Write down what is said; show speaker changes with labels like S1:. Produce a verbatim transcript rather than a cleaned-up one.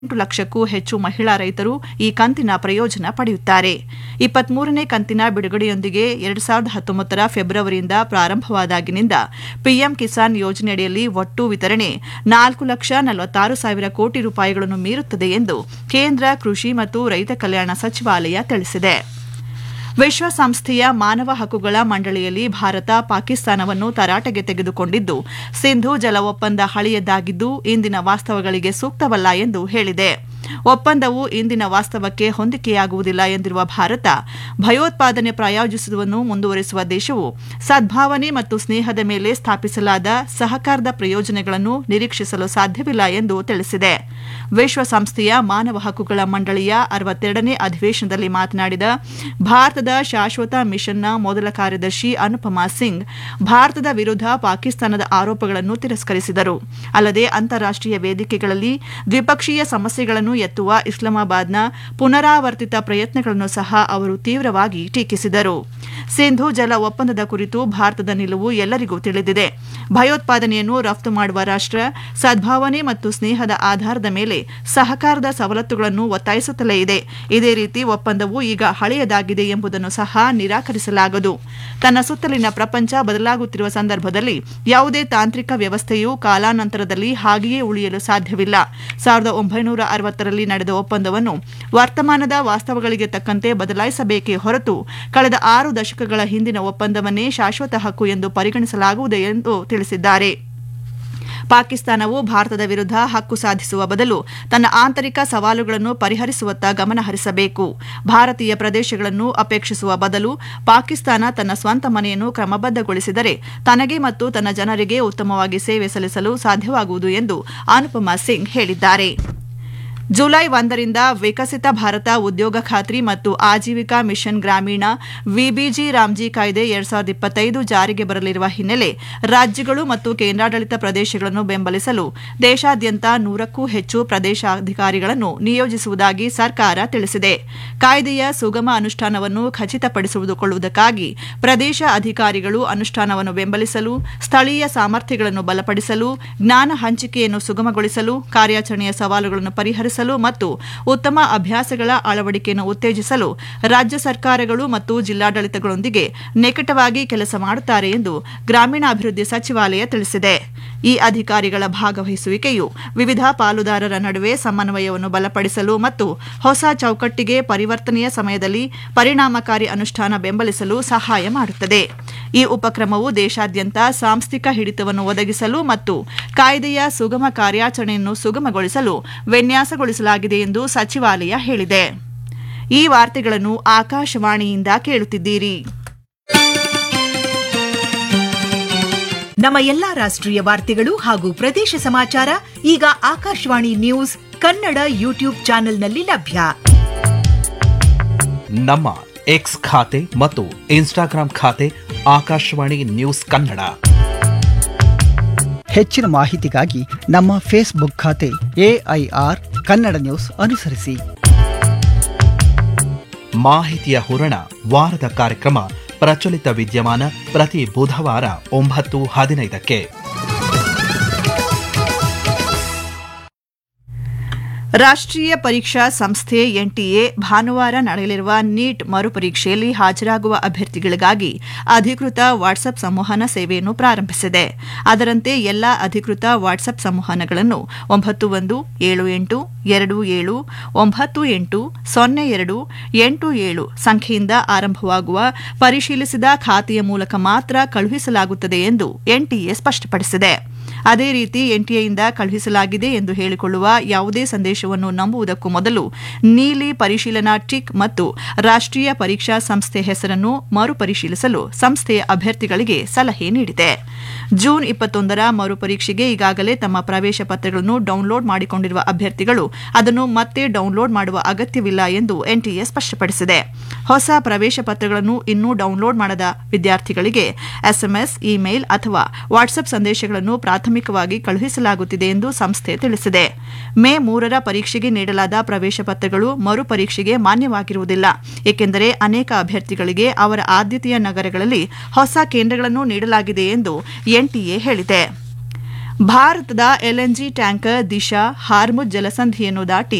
S1: ಎಂಟು ಲಕ್ಷಕ್ಕೂ ಹೆಚ್ಚು ಮಹಿಳಾ ರೈತರು ಈ ಕಂತಿನ ಪ್ರಯೋಜನ ಪಡೆಯುತ್ತಾರೆ. ಇಪ್ಪತ್ಮೂರನೇ ಕಂತಿನ ಬಿಡುಗಡೆಯೊಂದಿಗೆ ಎರಡು ಸಾವಿರದ ಹತ್ತೊಂಬತ್ತರ ಫೆಬ್ರವರಿಯಿಂದ ಪ್ರಾರಂಭವಾದಾಗಿನಿಂದ ಪಿಎಂ ಕಿಸಾನ್ ಯೋಜನೆಯಡಿಯಲ್ಲಿ ಒಟ್ಟು ವಿತರಣೆ ನಾಲ್ಕು ಲಕ್ಷ ನಲವತ್ತಾರು ಸಾವಿರ ಕೋಟಿ ರೂಪಾಯಿಗಳನ್ನು ಮೀರುತ್ತದೆ ಎಂದು ಕೇಂದ್ರ ಕೃಷಿ ಮತ್ತು ರೈತ ಕಲ್ಯಾಣ ಸಚಿವಾಲಯ ತಿಳಿಸಿದೆ. ವಿಶ್ವಸಂಸ್ಥೆಯ ಮಾನವ ಹಕ್ಕುಗಳ ಮಂಡಳಿಯಲ್ಲಿ ಭಾರತ ಪಾಕಿಸ್ತಾನವನ್ನು ತರಾಟೆಗೆ ತೆಗೆದುಕೊಂಡಿದ್ದು, ಸಿಂಧೂ ಜಲ ಒಪ್ಪಂದ ಹಳೆಯದಾಗಿದ್ದು ಇಂದಿನ ವಾಸ್ತವಗಳಿಗೆ ಸೂಕ್ತವಲ್ಲ ಎಂದು ಹೇಳಿದೆ. ಒಪ್ಪಂದವು ಇಂದಿನ ವಾಸ್ತವಕ್ಕೆ ಹೊಂದಿಕೆಯಾಗುವುದಿಲ್ಲ ಎಂದಿರುವ ಭಾರತ, ಭಯೋತ್ಪಾದನೆ ಪ್ರಾಯೋಜಿಸುವುದನ್ನು ಮುಂದುವರೆಸುವ ದೇಶವು ಸದ್ಭಾವನೆ ಮತ್ತು ಸ್ನೇಹದ ಮೇಲೆ ಸ್ಥಾಪಿಸಲಾದ ಸಹಕಾರದ ಪ್ರಯೋಜನಗಳನ್ನು ನಿರೀಕ್ಷಿಸಲು ಸಾಧ್ಯವಿಲ್ಲ ಎಂದು ತಿಳಿಸಿದೆ. ವಿಶ್ವಸಂಸ್ಥೆಯ ಮಾನವ ಹಕ್ಕುಗಳ ಮಂಡಳಿಯ ಅರವತ್ತೆರಡನೇ ಅಧಿವೇಶನದಲ್ಲಿ ಮಾತನಾಡಿದ ಭಾರತದ ಶಾಶ್ವತ ಮಿಷನ್ನ ಮೊದಲ ಕಾರ್ಯದರ್ಶಿ ಅನುಪಮಾ ಸಿಂಗ್, ಭಾರತದ ವಿರುದ್ಧ ಪಾಕಿಸ್ತಾನದ ಆರೋಪಗಳನ್ನು ತಿರಸ್ಕರಿಸಿದರು. ಅಲ್ಲದೆ ಅಂತಾರಾಷ್ಟೀಯ ವೇದಿಕೆಗಳಲ್ಲಿ ದ್ವಿಪಕ್ಷೀಯ ಸಮಸ್ಯೆಗಳನ್ನು ಎತ್ತುವ ಇಸ್ಲಾಮಾಬಾದ್ನ ಪುನರಾವರ್ತಿತ ಪ್ರಯತ್ನಗಳನ್ನು ಸಹ ಅವರು ತೀವ್ರವಾಗಿ ಟೀಕಿಸಿದರು. ಸಿಂಧೂ ಜಲ ಒಪ್ಪಂದದ ಕುರಿತು ಭಾರತದ ನಿಲುವು ಎಲ್ಲರಿಗೂ ತಿಳಿದಿದೆ. ಭಯೋತ್ಪಾದನೆಯನ್ನು ರಫ್ತು ಮಾಡುವ ರಾಷ್ಟ್ರ ಸದ್ಭಾವನೆ ಮತ್ತು ಸ್ನೇಹದ ಆಧಾರದ ಮೇಲೆ ಸಹಕಾರದ ಸವಲತ್ತುಗಳನ್ನು ಒತ್ತಾಯಿಸುತ್ತಲೇ ಇದೆ. ಇದೇ ರೀತಿ ಒಪ್ಪಂದವು ಈಗ ಹಳೆಯದಾಗಿದೆ ಎಂಬುದನ್ನು ಸಹ ನಿರಾಕರಿಸಲಾಗದು. ತನ್ನ ಸುತ್ತಲಿನ ಪ್ರಪಂಚ ಬದಲಾಗುತ್ತಿರುವ ಸಂದರ್ಭದಲ್ಲಿ ಯಾವುದೇ ತಾಂತ್ರಿಕ ವ್ಯವಸ್ಥೆಯು ಕಾಲಾನಂತರದಲ್ಲಿ ಹಾಗೆಯೇ ಉಳಿಯಲು ಸಾಧ್ಯವಿಲ್ಲ. ಸಾವಿರದ ಒಂಬೈನೂರ ಅರವತ್ತರಲ್ಲಿ ನಡೆದ ಒಪ್ಪಂದವನ್ನು ವರ್ತಮಾನದ ವಾಸ್ತವಗಳಿಗೆ ತಕ್ಕಂತೆ ಬದಲಾಯಿಸಬೇಕೇ ಹೊರತು ಕಳೆದ ಆರು ದಶಕಗಳ ಹಿಂದಿನ ಒಪ್ಪಂದವನ್ನೇ ಶಾಶ್ವತ ಹಕ್ಕು ಎಂದು ಪರಿಗಣಿಸಲಾಗುವುದು ಎಂದು ತಿಳಿಸಿದ್ದಾರೆ. ಪಾಕಿಸ್ತಾನವು ಭಾರತದ ವಿರುದ್ಧ ಹಕ್ಕು ಸಾಧಿಸುವ ಬದಲು ತನ್ನ ಆಂತರಿಕ ಸವಾಲುಗಳನ್ನು ಪರಿಹರಿಸುವತ್ತ ಗಮನ ಹರಿಸಬೇಕು. ಭಾರತೀಯ ಪ್ರದೇಶಗಳನ್ನು ಅಪೇಕ್ಷಿಸುವ ಬದಲು ಪಾಕಿಸ್ತಾನ ತನ್ನ ಸ್ವಂತ ಮನೆಯನ್ನು ಕ್ರಮಬದ್ಧಗೊಳಿಸಿದರೆ ತನಗೆ ಮತ್ತು ತನ್ನ ಜನರಿಗೆ ಉತ್ತಮವಾಗಿ ಸೇವೆ ಸಲ್ಲಿಸಲು ಸಾಧ್ಯವಾಗುವುದು ಎಂದು ಅನುಪಮಾ ಸಿಂಗ್ ಹೇಳಿದ್ದಾರೆ. ಜುಲೈ ಒಂದರಿಂದ ವಿಕಸಿತ ಭಾರತ ಉದ್ಯೋಗ ಖಾತ್ರಿ ಮತ್ತು ಆಜೀವಿಕಾ ಮಿಷನ್ ಗ್ರಾಮೀಣ ವಿಬಿಜಿ ರಾಮ್ಜಿ ಕಾಯ್ದೆ ಎರಡ್ ಸಾವಿರದ ಇಪ್ಪತ್ತೈದು ಜಾರಿಗೆ ಬರಲಿರುವ ಹಿನ್ನೆಲೆ ರಾಜ್ಯಗಳು ಮತ್ತು ಕೇಂದ್ರಾಡಳಿತ ಪ್ರದೇಶಗಳನ್ನು ಬೆಂಬಲಿಸಲು ದೇಶಾದ್ಯಂತ ನೂರಕ್ಕೂ ಹೆಚ್ಚು ಪ್ರದೇಶಾಧಿಕಾರಿಗಳನ್ನು ನಿಯೋಜಿಸುವುದಾಗಿ ಸರ್ಕಾರ ತಿಳಿಸಿದೆ. ಕಾಯ್ದೆಯ ಸುಗಮ ಅನುಷ್ಠಾನವನ್ನು ಖಚಿತಪಡಿಸಿಕೊಳ್ಳುವುದಕ್ಕಾಗಿ ಪ್ರದೇಶ ಅಧಿಕಾರಿಗಳು ಅನುಷ್ಠಾನವನ್ನು ಬೆಂಬಲಿಸಲು, ಸ್ಥಳೀಯ ಸಾಮರ್ಥ್ಯಗಳನ್ನು ಬಲಪಡಿಸಲು, ಜ್ಞಾನ ಹಂಚಿಕೆಯನ್ನು ಸುಗಮಗೊಳಿಸಲು, ಕಾರ್ಯಾಚರಣೆಯ ಸವಾಲುಗಳನ್ನು ಪರಿಹರಿಸಲು ಮತ್ತು ಉತ್ತಮ ಅಭ್ಯಾಸಗಳ ಅಳವಡಿಕೆಯನ್ನು ಉತ್ತೇಜಿಸಲು ರಾಜ್ಯ ಸರ್ಕಾರಗಳು ಮತ್ತು ಜಿಲ್ಲಾಡಳಿತಗಳೊಂದಿಗೆ ನಿಕಟವಾಗಿ ಕೆಲಸ ಮಾಡುತ್ತಾರೆ ಎಂದು ಗ್ರಾಮೀಣಾಭಿವೃದ್ಧಿ ಸಚಿವಾಲಯ ತಿಳಿಸಿದೆ. ಈ ಅಧಿಕಾರಿಗಳ ಭಾಗವಹಿಸುವಿಕೆಯು ವಿವಿಧ ಪಾಲುದಾರರ ನಡುವೆ ಸಮನ್ವಯವನ್ನು ಬಲಪಡಿಸಲು ಮತ್ತು ಹೊಸ ಚೌಕಟ್ಟಿಗೆ ಪರಿವರ್ತನೆಯ ಸಮಯದಲ್ಲಿ ಪರಿಣಾಮಕಾರಿ ಅನುಷ್ಠಾನ ಬೆಂಬಲಿಸಲು ಸಹಾಯ ಮಾಡುತ್ತದೆ. ಈ ಉಪಕ್ರಮವು ದೇಶಾದ್ಯಂತ ಸಾಂಸ್ಥಿಕ ಹಿಡಿತವನ್ನು ಒದಗಿಸಲು ಮತ್ತು ಕಾಯ್ದೆಯ ಸುಗಮ ಕಾರ್ಯಾಚರಣೆಯನ್ನು ಸುಗಮಗೊಳಿಸಲು ವಿನ್ಯಾಸಗೊಳಿಸಲಾಗಿದೆ ಎಂದು ಸಚಿವಾಲಯ ಹೇಳಿದೆ. ಈ ವಾರ್ತೆಗಳನ್ನು ಆಕಾಶವಾಣಿಯಿಂದ ಕೇಳುತ್ತಿದ್ದೀರಿ.
S2: ನಮ್ಮ ಎಲ್ಲಾ ರಾಷ್ಟ್ರೀಯ ವಾರ್ತೆಗಳು ಹಾಗೂ ಪ್ರದೇಶ ಸಮಾಚಾರ ಈಗ ಆಕಾಶವಾಣಿ ನ್ಯೂಸ್ ಕನ್ನಡ ಯೂಟ್ಯೂಬ್ ಚಾನೆಲ್ನಲ್ಲಿ ಲಭ್ಯ.
S3: ನಮ್ಮ ಎಕ್ಸ್ ಖಾತೆ ಮತ್ತು ಇನ್ಸ್ಟಾಗ್ರಾಂ ಖಾತೆ ಆಕಾಶವಾಣಿ ನ್ಯೂಸ್ ಕನ್ನಡ.
S4: ಹೆಚ್ಚಿನ ಮಾಹಿತಿಗಾಗಿ ನಮ್ಮ ಫೇಸ್ಬುಕ್ ಖಾತೆ ಎಐಆರ್ ಕನ್ನಡ ನ್ಯೂಸ್ ಅನುಸರಿಸಿ.
S3: ಮಾಹಿತಿಯ ಹೂರಣ ವಾರದ ಕಾರ್ಯಕ್ರಮ ಪ್ರಚಲಿತ ವಿದ್ಯಮಾನ ಪ್ರತಿ ಬುಧವಾರ ಒಂಬತ್ತು ಹದಿನೈದಕ್ಕೆ.
S1: ರಾಷ್ಟ್ರೀಯ ಪರೀಕ್ಷಾ ಸಂಸ್ಥೆ ಎನ್ಟಿಎ ಭಾನುವಾರ ನಡೆಯಲಿರುವ ನೀಟ್ ಮರುಪರೀಕ್ಷೆಯಲ್ಲಿ ಹಾಜರಾಗುವ ಅಭ್ಯರ್ಥಿಗಳಿಗಾಗಿ ಅಧಿಕೃತ ವಾಟ್ಸ್ಆಪ್ ಸಂವಹನ ಸೇವೆಯನ್ನು ಪ್ರಾರಂಭಿಸಿದೆ. ಅದರಂತೆ ಎಲ್ಲಾ ಅಧಿಕೃತ ವಾಟ್ಸ್ಆಪ್ ಸಂವಹನಗಳನ್ನು ಒಂಬತ್ತು ಒಂದು ಏಳು ಎಂಟು ಎರಡು ಏಳು ಒಂಬತ್ತು ಎಂಟು ಸೊನ್ನೆ ಎರಡು ಎಂಟು ಏಳು ಸಂಖ್ಯೆಯಿಂದ ಆರಂಭವಾಗುವ ಪರಿಶೀಲಿಸಿದ ಖಾತೆಯ ಮೂಲಕ ಮಾತ್ರ ಕಳುಹಿಸಲಾಗುತ್ತದೆ ಎಂದು ಎನ್ಟಿಎ ಸ್ಪಷ್ಟಪಡಿಸಿದೆ. ಅದೇ ರೀತಿ ಎನ್ಟಿಎಯಿಂದ ಕಳುಹಿಸಲಾಗಿದೆ ಎಂದು ಹೇಳಿಕೊಳ್ಳುವ ಯಾವುದೇ ಸಂದೇಶವನ್ನು ನಂಬುವುದಕ್ಕೂ ಮೊದಲು ನೀಲಿ ಪರಿಶೀಲನಾ ಟಿಕ್ ಮತ್ತು ರಾಷ್ಟ್ರೀಯ ಪರೀಕ್ಷಾ ಸಂಸ್ಥೆ ಹೆಸರನ್ನು ಮರುಪರಿಶೀಲಿಸಲು ಸಂಸ್ಥೆಯ ಅಭ್ಯರ್ಥಿಗಳಿಗೆ ಸಲಹೆ ನೀಡಿದೆ. ಜೂನ್ ಇಪ್ಪತ್ತೊಂದರ ಮರುಪರೀಕ್ಷೆಗೆ ಈಗಾಗಲೇ ತಮ್ಮ ಪ್ರವೇಶ ಪತ್ರಗಳನ್ನು ಡೌನ್ಲೋಡ್ ಮಾಡಿಕೊಂಡಿರುವ ಅಭ್ಯರ್ಥಿಗಳು ಅದನ್ನು ಮತ್ತೆ ಡೌನ್ಲೋಡ್ ಮಾಡುವ ಅಗತ್ಯವಿಲ್ಲ ಎಂದು ಎನ್ಟಿಎ ಸ್ಪಷ್ಟಪಡಿಸಿದೆ. ಹೊಸ ಪ್ರವೇಶ ಪತ್ರಗಳನ್ನು ಇನ್ನೂ ಡೌನ್ಲೋಡ್ ಮಾಡದ ವಿದ್ಯಾರ್ಥಿಗಳಿಗೆ ಎಸ್ಎಂಎಸ್, ಇಮೇಲ್ ಅಥವಾ ವಾಟ್ಸ್ಆಪ್ ಸಂದೇಶಗಳನ್ನು ಪ್ರಾಥಮಿಕವಾಗಿ ಕಳುಹಿಸಲಾಗುತ್ತಿದೆ ಎಂದು ಸಂಸ್ಥೆ ತಿಳಿಸಿದೆ. ಮೇ ಮೂರರ ಪರೀಕ್ಷೆಗೆ ನೀಡಲಾದ ಪ್ರವೇಶ ಪತ್ರಗಳು ಮರುಪರೀಕ್ಷೆಗೆ ಮಾನ್ಯವಾಗಿರುವುದಿಲ್ಲ, ಏಕೆಂದರೆ ಅನೇಕ ಅಭ್ಯರ್ಥಿಗಳಿಗೆ ಅವರ ಆದ್ಯತೆಯ ನಗರಗಳಲ್ಲಿ ಹೊಸ ಕೇಂದ್ರಗಳನ್ನು ನೀಡಲಾಗಿದೆ ಎಂದು ಎನ್ಟಿಎ ಹೇಳಿದೆ. ಭಾರತದ ಎಲ್ಎನ್ಜಿ ಟ್ಯಾಂಕರ್ ದಿಶಾ ಹಾರ್ಮುಜ್ ಜಲಸಂಧಿಯನ್ನು ದಾಟಿ